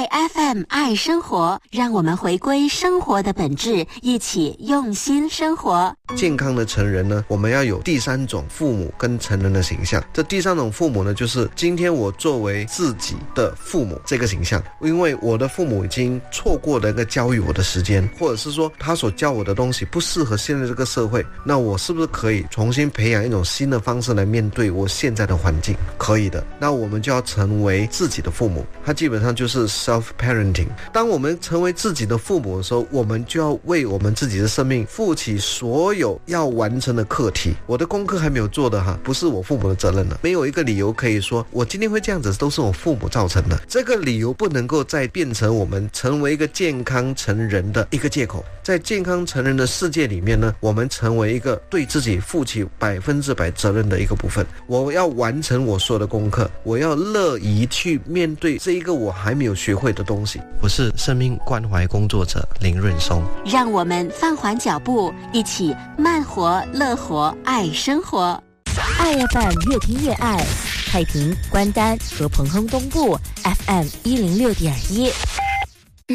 爱 FM 爱生活，让我们回归生活的本质，一起用心生活。 健康的成人呢，我们要有第三种父母跟成人的形象。这第三种父母呢，就是今天我作为自己的父母这个形象，因为我的父母已经错过了一个教育我的时间，或者是说他所教我的东西不适合现在这个社会，那我是不是可以重新培养一种新的方式来面对我现在的环境？可以的。那我们就要成为自己的父母，它基本上就是 self-parenting。 当我们成为自己的父母的时候，我们就要为我们自己的生命负起所有要完成的课题。我的功课还没有做的不是我父母的责任了。没有一个理由可以说我今天会这样子都是我父母造成的，这个理由不能够再变成我们成为一个健康成人的一个借口。在健康成人的世界里面呢，我们成为一个对自己负起100%责任的一个部分。我要完成我所有的功课，我要乐意去面对这一个我还没有学会的东西。我是生命关怀工作者林润松， 让我们放缓脚步，一起慢活乐活爱生活。 爱 FM 越听越爱，太平、关丹和彭亨东部 FM 106.1。